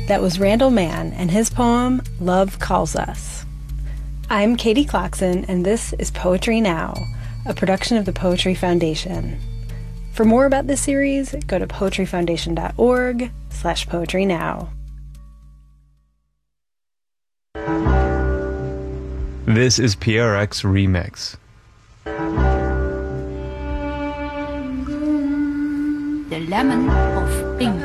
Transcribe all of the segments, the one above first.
That was Randall Mann and his poem, Love Calls Us. I'm Katie Clarkson, and this is Poetry Now, a production of the Poetry Foundation. For more about this series, go to poetryfoundation.org/poetrynow. This is PRX Remix. The Lemon of Pink.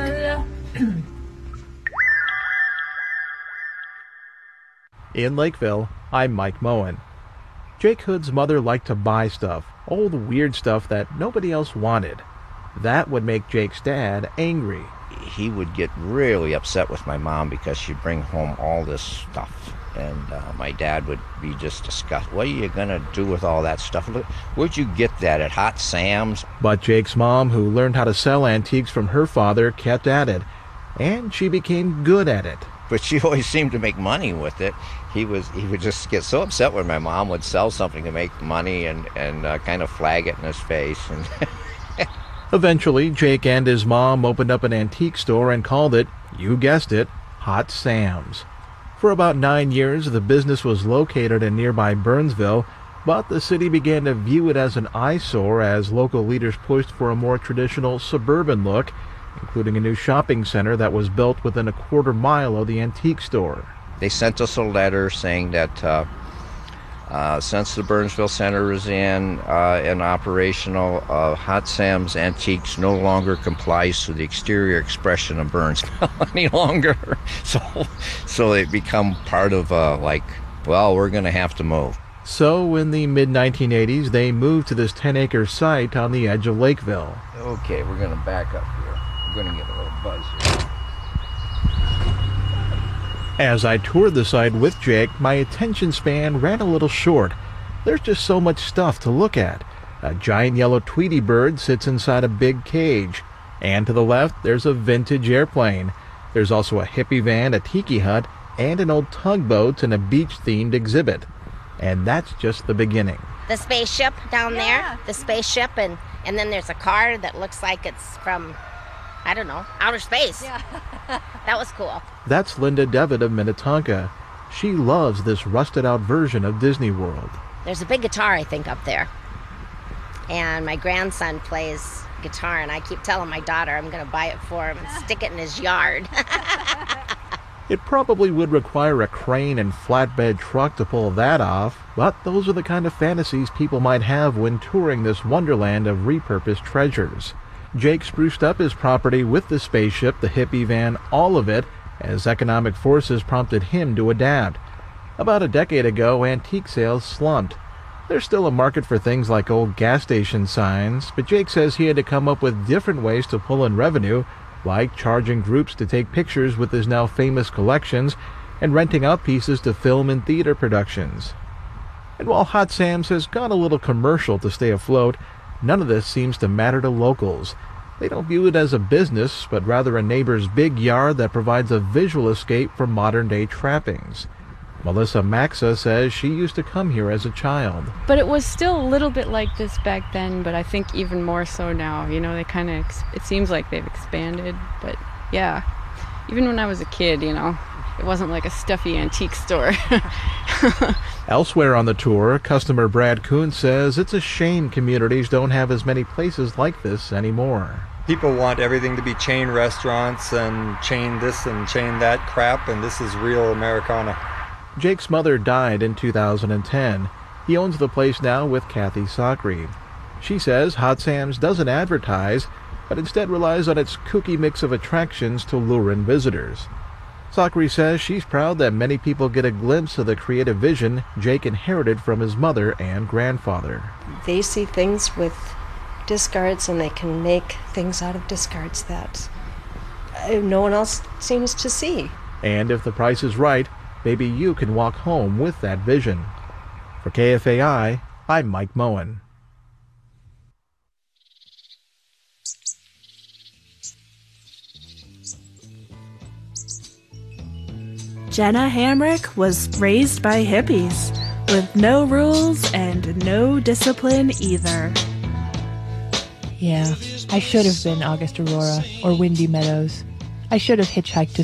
In Lakeville, I'm Mike Moen. Jake Hood's mother liked to buy stuff, all the weird stuff that nobody else wanted. That would make Jake's dad angry. He would get really upset with my mom because she'd bring home all this stuff. And my dad would be just disgusted. What are you going to do with all that stuff? Where'd you get that, at Hot Sam's? But Jake's mom, who learned how to sell antiques from her father, kept at it. And she became good at it. But she always seemed to make money with it. He would just get so upset when my mom would sell something to make money and kind of flag it in his face. And Eventually, Jake and his mom opened up an antique store and called it, you guessed it, Hot Sam's. For about 9 years, the business was located in nearby Burnsville, but the city began to view it as an eyesore as local leaders pushed for a more traditional suburban look, including a new shopping center that was built within a quarter mile of the antique store. They sent us a letter saying that since the Burnsville Center is in and operational, Hot Sam's Antiques no longer complies to the exterior expression of Burnsville any longer. So they become part of we're going to have to move. So in the mid-1980s, they moved to this 10-acre site on the edge of Lakeville. Okay, we're going to back up here. We're going to get a little buzz here. As I toured the site with Jake, my attention span ran a little short. There's just so much stuff to look at. A giant yellow Tweety bird sits inside a big cage. And to the left, there's a vintage airplane. There's also a hippie van, a tiki hut, and an old tugboat and a beach-themed exhibit. And that's just the beginning. The spaceship down there, the spaceship, and then there's a car that looks like it's from, I don't know, outer space. Yeah. That was cool. That's Linda Devitt of Minnetonka. She loves this rusted-out version of Disney World. There's a big guitar, I think, up there. And my grandson plays guitar, and I keep telling my daughter I'm going to buy it for him and stick it in his yard. It probably would require a crane and flatbed truck to pull that off, but those are the kind of fantasies people might have when touring this wonderland of repurposed treasures. Jake spruced up his property with the spaceship, the hippie van, all of it, as economic forces prompted him to adapt. About a decade ago, antique sales slumped. There's still a market for things like old gas station signs, but Jake says he had to come up with different ways to pull in revenue, like charging groups to take pictures with his now famous collections and renting out pieces to film and theater productions. And while Hot Sam's has gone a little commercial to stay afloat, none of this seems to matter to locals. They don't view it as a business, but rather a neighbor's big yard that provides a visual escape from modern-day trappings. Melissa Maxa says she used to come here as a child. But it was still a little bit like this back then, but I think even more so now. You know, they kind of, it seems like they've expanded, but yeah. Even when I was a kid, you know, it wasn't like a stuffy antique store. Elsewhere on the tour, customer Brad Kuhn says it's a shame communities don't have as many places like this anymore. People want everything to be chain restaurants and chain this and chain that crap, and this is real Americana. Jake's mother died in 2010. He owns the place now with Kathy Sockery. She says Hot Sam's doesn't advertise, but instead relies on its kooky mix of attractions to lure in visitors. Sockery says she's proud that many people get a glimpse of the creative vision Jake inherited from his mother and grandfather. They see things with discards, and they can make things out of discards that no one else seems to see. And if the price is right, maybe you can walk home with that vision. For KFAI, I'm Mike Moen. Jenna Hamrick was raised by hippies, with no rules and no discipline either. Yeah, I should have been August Aurora or Windy Meadows. I should have hitchhiked to